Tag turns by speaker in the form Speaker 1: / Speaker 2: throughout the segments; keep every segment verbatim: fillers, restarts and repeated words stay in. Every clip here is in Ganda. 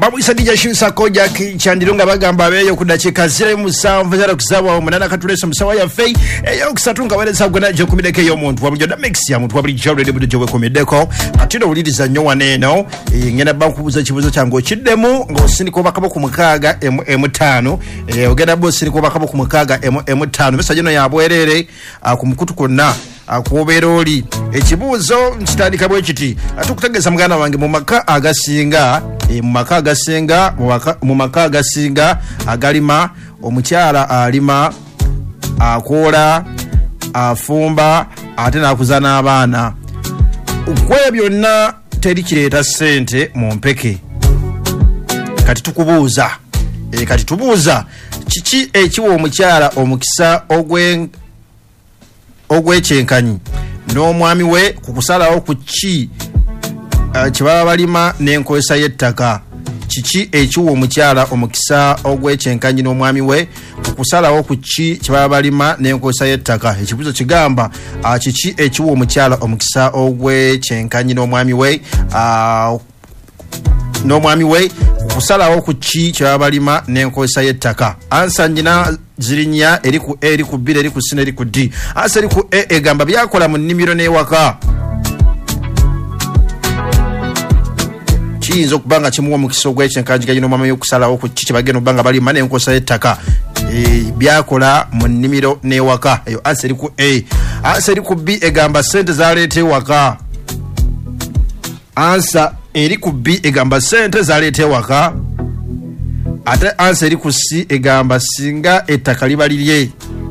Speaker 1: Babu Sadija Shinsa koja kichandirunga bagamba beyo kudachika zire musanvu zara kusaba omunana katulesa musawa ya fei eyo kusatunga walesa gwana jo kumideke yo muntu wabjo da mix ya muntu wabri jo ready bujo komedeko atino uliriza nyowa neno ngena bakubuza kibuzo cyango kiddemu ngo sindi ko bakabo kumukaga M tano e ogenda bo sindi ko bakabo kumukaga M tano besa jino ya bwerere akumukutu konna akuberoli ekibuzo ntandika bwe kiti atukutegeza mugana wange mu maka agasinga e mu maka agasinga mu maka agasinga agalima omukyala alima akola afumba ate nakuzana abaana kwe byonna teri kireta sente mu mpeke kati tukubuuza e kati tubuuza kiki ekiwo omukyala omukisa ogwe ogwekyenkanyi n'omwami we kukusalawo ku ki uh, kibaba balima n'enkozesa y'ettaka kiki ekiwa omukyala omukisa ogwekyenkanyi n'omwami we kukusalawo ku ki kibaba balima n'enkozesa y'ettaka ekibuzo kigamba uh, kiki ekiwa omukyala omukisa ogwekyenkanyi n'omwami we uh, n'omwami we kusalawo ku ki kibaba balima n'enkozesa y'ettaka ansa nyina zirinya eri ku A eri ku B eri ku C eri ku D ansa eri ku A egamba byakola mu nnimiro n'ewaka kiyinza okubanga kimuwa omukisa ogwekyenkanyi gayina omwami y'okusalawo ku ki kibagenda okubanga balima n'enkozesa y'ettaka e, byakola mu nnimiro n'ewaka eyo ansa eri ku A ansa eri ku B egamba sente zaleeta ewaka ansa eri ku B egamba sente zaleeta ewaka ate ansa eri ku C egamba singa ettaka liba lirye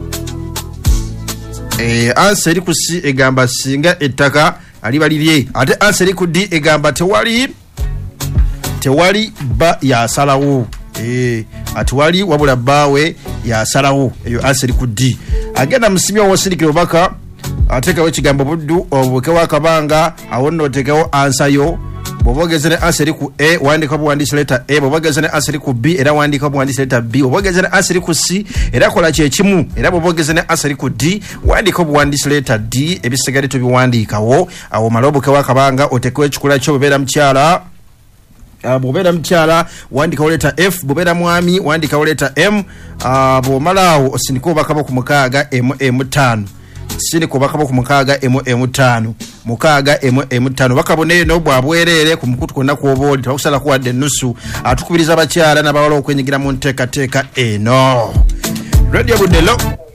Speaker 1: e, ansa eri ku C egamba singa ettaka liba lirye ate ansa eri ku D egamba tewali tewali ba yasalawo e, ati wali wabula bawe yasalawo eyo ansa eri ku D agenda musimya owasindikira obaka atekawo ekigambo buddu obukewo akabanga awo nno otekewo ansa yo bobogezene aseri ku A wandika buwandisa letter A bobogezene aseri ku B era wandika buwandisa letter B bobogezene aseri ku C era kola kye kimu era bobogezene aseri ku D wandika buwandisa letter D ebisigale tubiwandikawo awo malobo ke wakabanga otekwe ekikula kyo bobera mkyala Uh, bobera mkyala wandika letter F bobera mwami wandika letter M uh, bomalawo osindiko bakabo ku mukaga M M tano sini ko bakabo ku mukaga M M tano mukaga M M tano bakabone no bwabwerere ku mukutu konna ku oboli takusala kuwadde nusu atukubiriza bakyala nabawala okwenyigira mu nteka teka eno Radio Budelo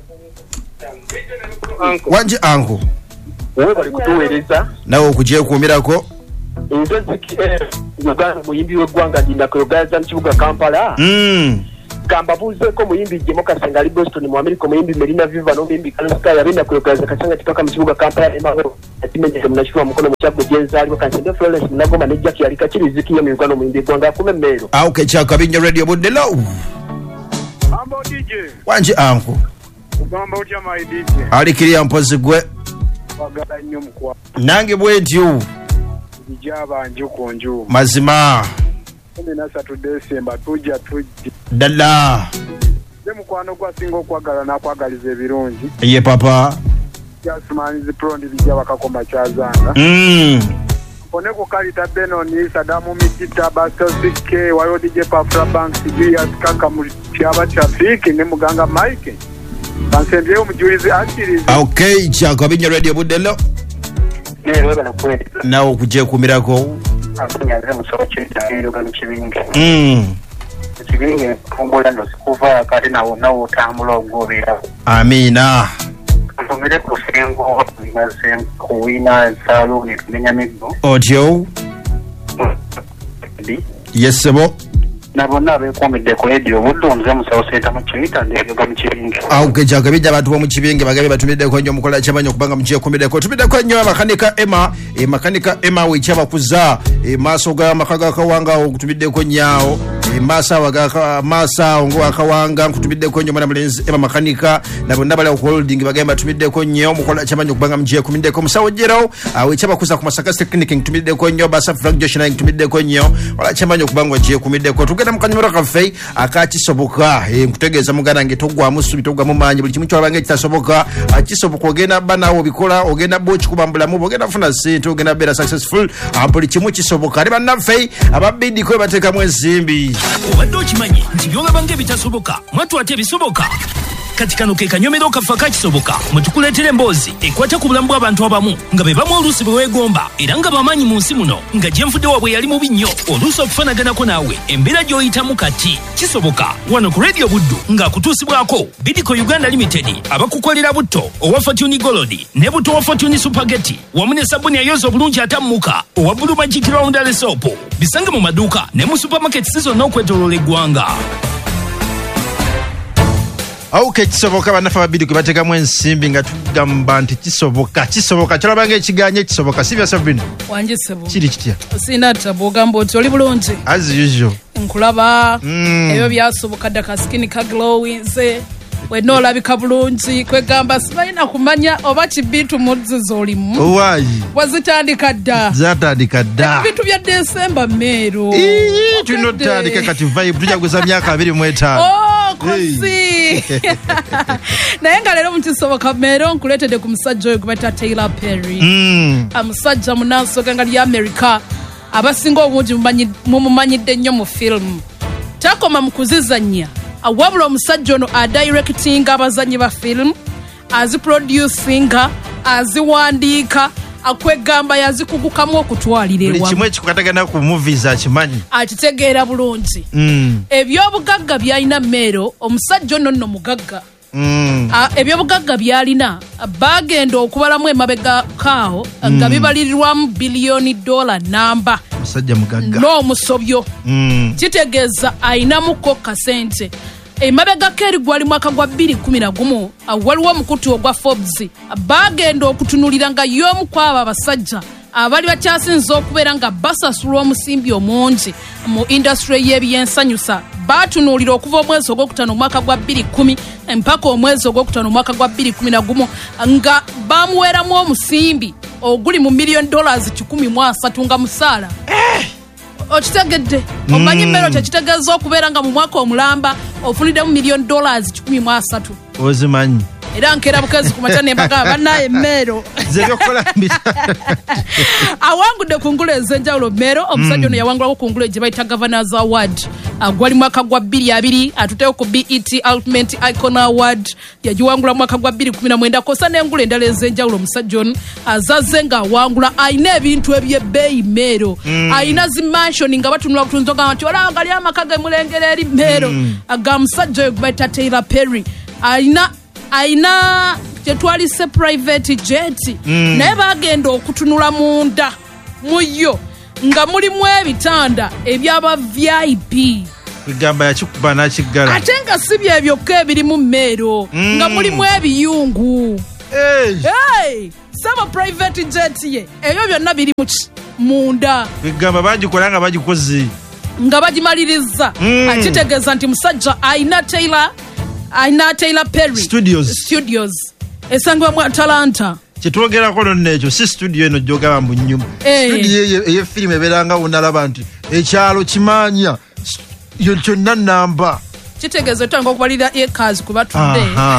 Speaker 1: wanje ango
Speaker 2: wewe bali kutuwereza
Speaker 1: nawo kujye kumirako
Speaker 2: Intensity Uganda muyimbi w'egwanga dinda ko Uganda nchibuga Kampala
Speaker 1: mm
Speaker 2: kamba buze ko muyimbi Jemoka Sengali Boston mu America muyimbi Melina Viva no muyimbi Kanska yabenda ko Uganda kachanga kitoka mchibuga Kampala embaho atimenye mnashikwa mkono mchago jenza ali kansende Florence nago manager ki alika chiriziki yo Uganda muyimbi gwanga kumemero
Speaker 1: ah okay chaka binyo Radio Budelo
Speaker 3: ambo D J
Speaker 1: wanje anko
Speaker 3: ugamba ucha my D J
Speaker 1: ali kiri ampozi gwe
Speaker 3: bagala nnyo mukwa
Speaker 1: nange bwetyo
Speaker 3: bijaba njuko nju
Speaker 1: mazima
Speaker 3: kumi na tatu December tuja tuji
Speaker 1: dalla
Speaker 3: demu kwano kwa singo kwagala na kwagaliza ebirungi
Speaker 1: ye papa
Speaker 3: jasmani ziprondi bijaba kakoma chazanga
Speaker 1: mm
Speaker 3: poneko kalita beno ni Sadamu Mitita Basto Sike wayo D J Pafra Bank Julius Kaka mu cyaba traffic ne muganga Mike bansendeye umujulizi akirize
Speaker 1: okay chaka binyo Radio Budelo
Speaker 2: Nero bana kwete
Speaker 1: nawo kujye kumirako
Speaker 2: akunyaze musoho cyitahero ga kibinge
Speaker 1: mm
Speaker 2: kibinge kumbola ndo sikuva kati nawo nawo tambulo gobera
Speaker 1: amina
Speaker 2: kumire ku sengo ngaze kuina salo ni kumenya migo
Speaker 1: audio yes sebo
Speaker 2: nabona be komide ko radio budonze musoho seta mu cyitahero ga kibinge
Speaker 1: aho kejaga bijja abantu bo mu kibinge bagabe batumide ko nyo mukola cyabanyo kubanga mjiye komide ko tumide ko nyo makanika Emma e makanika Emma we cyaba kuza e maso ga makaga kawanga okutumide ko nyao masa waga masa ongo akawanga kutubidde ko nyoma na mulenzi eba makanika na bonna bali holding bagamba tubidde ko nyo mukola chamanyo kubanga mjiye kumidde ko musawo jero awe chaba kusa ku masaka technique tubidde ko nyo basa Frank Joshua tubidde ko nyo wala chamanyo kubanga jiye kumidde ko tugenda mukanyumira kafe akati soboka e kutegeza mugana ngetogwa musu bitogwa mu manyi buli kimu kyabanga kitasoboka akisoboka ogenda bana wo bikola ogenda bochi kubambula mu ogenda funa sente ogenda bera successful buli kimu kisoboka ali banaffe ababidi ko bateka mu ensimbi
Speaker 4: obadde okimanyi nti byolabanga bitasoboka mwatu ate bisoboka kati kano ke kanyomero kafa kakisoboka mutukuleetera emboozi ekwata ku bulamu bw'abantu abamu nga be bamu oluusi bwe weegomba era nga bamaanyi mu nsi muno nga gyenfudde waabwe yali mubi nnyo oluusi okufanaganako naawe embeera gy'oyitamu kati kisoboka wano ku radio buddu ng'akutuusibwako Bidco Uganda Limited abakukolera butto owa Fortune Gold ne butto wa Fortune Supergeti wamu ne sabuni ayoza obulungi atammuka owa Blue Magic Roundel Soap bisange mu maduuka ne mu supermarkets zonna okwetooloola eggwanga.
Speaker 1: Auke kisoboka banafa babidi kubateka mu ensimbi nga tugamba nti kisoboka kisoboka kyalabanga ekiganye kisoboka sibya Sabina
Speaker 5: wanje sebo
Speaker 1: kiri kitya
Speaker 5: sina tabogambo oti oli bulungi
Speaker 1: as usual
Speaker 5: nkulaba
Speaker 1: mm.
Speaker 5: ebyo byasoboka daka skin ka glowing ze we no labika bulungi kwegamba sibaina kumanya oba kibitu muzizo olimu
Speaker 1: wayi
Speaker 5: wazitandika dda
Speaker 1: zatandika dda
Speaker 5: bitu bya December mero
Speaker 1: ii tunotandika kati vibe tujaguza myaka abiri mu etaano
Speaker 5: oh kosi naye nga leero mukisoboka mero nkuleetedde ku musajja oyo gwe Taylor Perry
Speaker 1: mm.
Speaker 5: amusajja munansoga nga lya America abasinga obungi mumumanyidde nnyo mu film takoma mu kuzizannya awabula omusajja ono adirectinga abazanyi ba film aziproducinga aziwandiika akwegamba yazikugukamu okutwalira ewamu
Speaker 1: buli kimu ekikukatagana ku movies akimanyi
Speaker 5: akitegeera bulungi
Speaker 1: mm.
Speaker 5: ebyobugagga byalina mero omusajja ono nno mugagga
Speaker 1: mm.
Speaker 5: ebyobugagga byalina bagenda okubalamu emabega kaawo mm. nga bibalirirwamu biliyoni dola namba
Speaker 1: musajja mugagga
Speaker 5: n'omusobyo
Speaker 1: mm.
Speaker 5: kitegeeza ayinamuko kasente emabega keri gwali mwaka gwa bbiri kumi na gumu waliwo omukutu ogwa Forbes bagenda okutunulira nga y'omu kwabo abasajja abali bakyasinza okubeera nga basasulwa omusimbi omungi mu industry y'ebyensanyusa batunulira okuva omwezi ogwokutaano omwaka gwa bbiri kumi mpaka omwezi ogwokutaano omwaka gwa bbiri kumi na gumu nga bamuweeramu omusimbi oguli mu million dollars kikumi mu asatu nga musaala eh! okitegedde mm. omanyi mmero kyekitegeeza okubeera nga mu mwaka omulamba ofuniddemu million dollars kikumi mu asatu
Speaker 1: ozimanyi
Speaker 5: era nkeera bukezi ku matya nembaga bannaye mmero
Speaker 1: zebyokola
Speaker 5: awangudde ku ngulu ez'enjawulo mmero omusajja ono yawangulako ku ngulu gye bayita Governors Award gwali mwaka gwa bbiri abiri atuteeko ku B E T Ultimate Icon Award yagiwangula mwaka gwa bbiri kumi na mwenda kosa n'engulu endala ez'enjawulo omusajja ono azazze nga awangula ayina ebintu ebyebbeeyi mmero ayina zimansioni nga batunula butunzi ogamba nti olaba gali amaka ge mulengera eri mmero aga musajja oyo gwe bayita Taylor Perry ayina aina kyetwalise private jet mm. naye bagenda okutunula munda muyo nga mulimu ebitanda ebyaba V I P
Speaker 1: kugamba yakikuba nakiggala
Speaker 5: ate nga si bye byokka ebirimu mmero mm. nga mulimu ebiyungu
Speaker 1: hey.
Speaker 5: hey. saba private jet ye ebyo byonna biri munda
Speaker 1: kugamba bagikola nga bagikoze
Speaker 5: nga bagimaliriza mm. akitegeeza nti musajja aina Taylor aina Taylor Perry
Speaker 1: Studios
Speaker 5: Studios esangwa mu Atlanta
Speaker 1: kyetwogerako nno ekyo si studio eno gyogaba mu nnyuma hey. studio eyo film eberanga unalaba nti ekyalo kimanya kyonna namba
Speaker 5: kitegeeza otanga okubalira acres ku batudde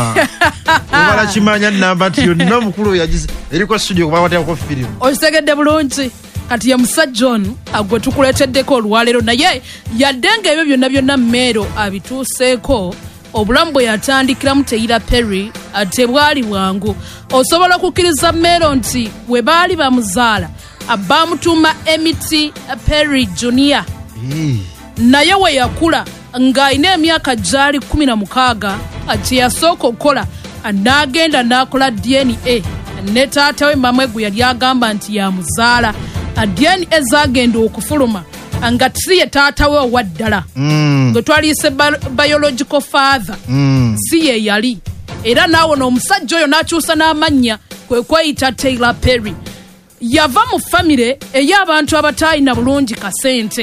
Speaker 1: obala kimanya namba nti yonna omukulu yagize eriko studio kuba wateekako film
Speaker 5: okitegedde bulungi kati ya musajja ono agwe tukuleeteddeko olwaleero naye yadde nga ebyo byonna byonna mmero abituuseeko obulamu bwe yatandikiramu Taylor Perry ate bwali bwangu osobola okukkiriza mmero nti we baali bamuzaala bamutuuma Emmett Perry Junior
Speaker 1: hey.
Speaker 5: naye we yakula ng'alina emyaka gyali kumi na mukaaga kye yasooka okukola n'agenda n'akola D N A ne taata we mama gwe yali agamba nti yamuzaala D N A zaagenda okufuluma nga tiri ye taata we owa ddala
Speaker 1: mm.
Speaker 5: gwe twaliise biological father
Speaker 1: mm.
Speaker 5: si ye yali era naawe n'omusajja oyo n'akyusa n'amannya kwe kweyita Taylor Perry yava mu famire ey'abantu abataalina bulungi kasente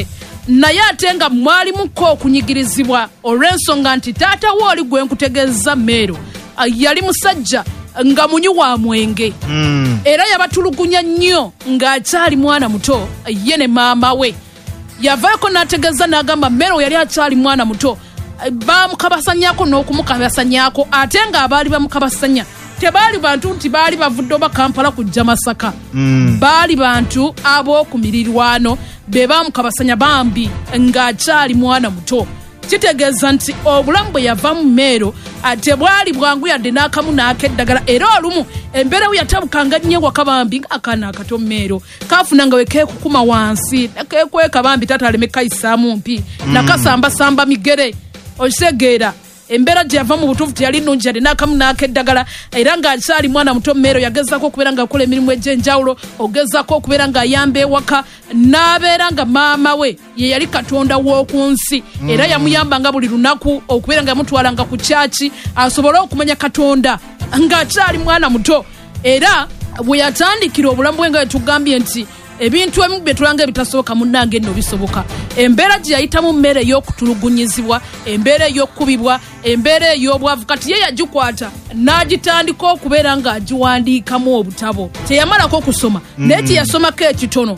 Speaker 5: naye ate nga mwalimuko okunyigirizibwa olw'ensonga nti taata wo oli gwe nkutegeeza Meero yali musajja nga munyi wa mwenge mm. era yabatulugunya nnyo ng'akyali mwana muto ye ne maama we. Yavaako n'ategeeza n'agamba Meero yali akyali mwana muto bamukabasanyako n'okumukabasanyako ate ng'abaali bamukabasanya tebaali bantu nti baali bavudde oba Kampala kujja Masaka mm. baali bantu ab'okumirirwano be bamukabasanya bambi ng'akyali mwana muto. Kitegeeza nti obulamu bwe yava mu Meero ate bwali bwangu yadde n'akamu n'akeddagala era olumu embeera we yatabukanga nnyo waka bambi ng'akaana akato Meero kaafuna nga we keekukuma wansi keekweka bambi taata aleme kayisaamu mpi mm. nakasambasamba migere okitegeera embeera gye yava mu butuufu teyali nnungi yadde n'akamu n'akeddagala era ng'akyali mwana muto Meero yagezaako okubeera ng'akola emirimu egy'enjawulo ogezaako okubeera ng'ayamba ewaka n'abeera nga maama we ye yali Katonda w'oku nsi mm. era yamuyambanga buli lunaku okubeera nga yamutwalanga ku kyaki asobole okumanya Katonda ng'akyali mwana muto. Era bwe yatandikira obulamu bwe nga bwe tugambye nti ebintu ebimu bye tulanga ebitasoboka munnange nno bisoboka. Embeera gye yayitamu mmere ey'okutulugunyizibwa, embeera ey'okkubibwa, embeera ey'obwavu kati ye yagikwata n'agitandika okubeera ng'agiwandiikamu obutabo. Teyamalako okusoma mm. naye kye yasomako ekitono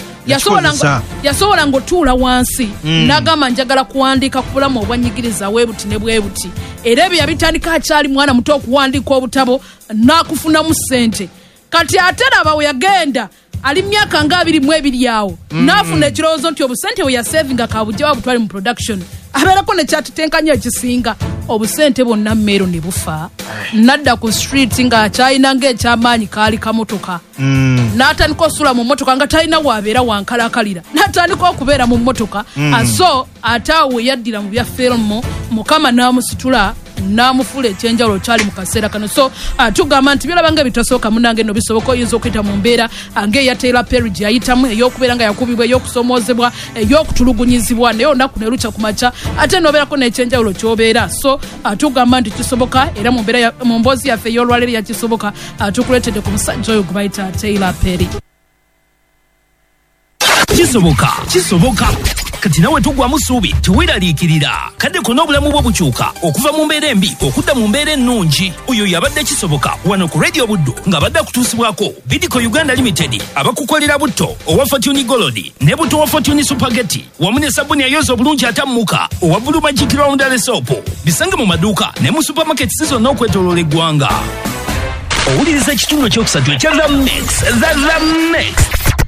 Speaker 5: yasobola ng'otuula wansi mm. n'agamba njagala kuwandiika ku bulamu obwanyigiriza weebuti ne bwebuti. Era ebyo yabitandika akyali mwana muto okuwandiika obutabo n'akufunamu ssente. Kati ate laba we yagenda ali myaka nga abiri mu ebiri awo mm. naafuna ekirowoozo nti obusente bwe yasevinga kabujja wabutwale mu production abeerako ne kyatutenkanya ekisinga obusente bonna Meero ne bufa nadda ku street ng'akyalina ng'ekyamaanyi kaali kamotoka mm. n'atandika osula mu mmotoka nga talina waabeera wankalakalira n'atandika okubeera mu mmotoka mm. aso ate awo yaddira mu bya filmu Mukama n'amusitula n'amufuula ekyenjawulo kyali mu kaseera kano. So uh, tugamba nti byolabanga bitasooka munnange nno bisoboka oyinza okuyita mu mbeera ng'eya Taylor Perry gye yayitamu ey'okubeera nga yakubibwa ey'okusomoozebwa ey'okutulugunyizibwa naye olunaku ne lukya ku makya ate n'obeerako n'ekyenjawulo ky'obeera. So uh, tugamba nti kisoboka era mu mbeera mu mboozi yaffe ey'olwaleero yakisoboka uh, tukuleetedde ku musajja oyo gwe bayita Taylor Perry.
Speaker 4: Kisoboka kisoboka kati nawe tugwamu ssuubi teweeraliikirira kadde konna obulamu bwo bukyuka okuva mu mbeera embi okudda mu mbeera ennungi. Oyo yabadde Kisoboka wano ku Radio Buddu ng'abadde akutuusibwako Bidco Uganda Limited abakukolera butto owa Fortune Gold ne butto wa Fortune Spaghetti wamu ne sabuni ayoza obulungi atammuka owa Blue Magic Roundel Soap. Bisange mu maduuka ne mu supermarkets zonna okwetooloola eggwanga. Owuliriza ekitundu ekyokusatu ekya The Mix. The Mix.